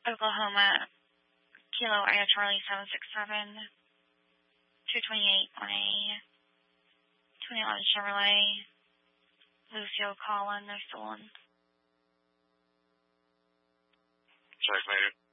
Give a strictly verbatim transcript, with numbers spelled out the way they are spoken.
Oklahoma, Kilo Aya Charlie seven six seven, two twenty-eight on a twenty eleven Chevrolet, Lucio Collin, they're stolen. Checkmated.